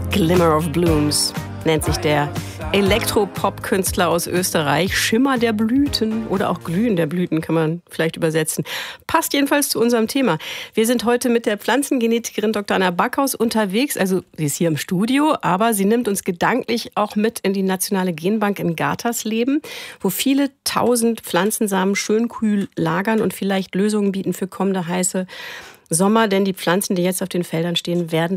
Glimmer of Blooms nennt sich der Elektropop-Künstler aus Österreich. Schimmer der Blüten oder auch Glühen der Blüten kann man vielleicht übersetzen. Passt jedenfalls zu unserem Thema. Wir sind heute mit der Pflanzengenetikerin Dr. Anna Backhaus unterwegs. Also sie ist hier im Studio, aber sie nimmt uns gedanklich auch mit in die Nationale Genbank in Gatersleben, wo viele tausend Pflanzensamen schön kühl lagern und vielleicht Lösungen bieten für kommende heiße Sommer. Denn die Pflanzen, die jetzt auf den Feldern stehen, werden